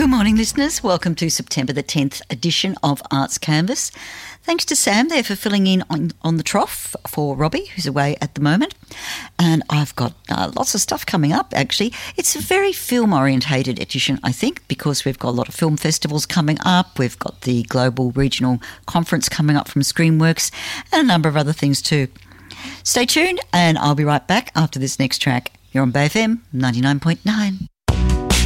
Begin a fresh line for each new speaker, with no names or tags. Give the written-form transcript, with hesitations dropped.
Good morning, listeners. Welcome to September the 10th edition of Arts Canvas. Thanks to Sam there for filling in on the trough for Robbie, who's away at the moment. And I've got lots of stuff coming up, actually. It's a very film-orientated edition, I think, because we've got a lot of film festivals coming up. We've got the Global Regional Conference coming up from Screenworks and a number of other things too. Stay tuned and I'll be right back after this next track. You're on Bay FM 99.9.